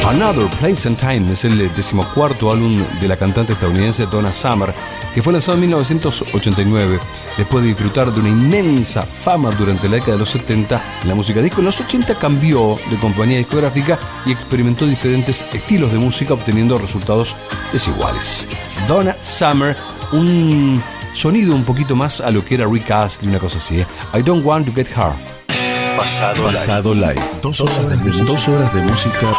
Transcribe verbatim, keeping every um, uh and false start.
Another Place and Time es el decimocuarto álbum de la cantante estadounidense Donna Summer, que fue lanzado en mil novecientos ochenta y nueve. Después de disfrutar de una inmensa fama durante la década de los setenta en la música disco, en los ochenta cambió de compañía discográfica y experimentó diferentes estilos de música, obteniendo resultados desiguales. Donna Summer, un sonido un poquito más a lo que era Rick Astley, una cosa así, ¿eh? I Don't Want to Get Hurt. Pasado, Pasado Live. Live. Dos horas de música. Dos horas de música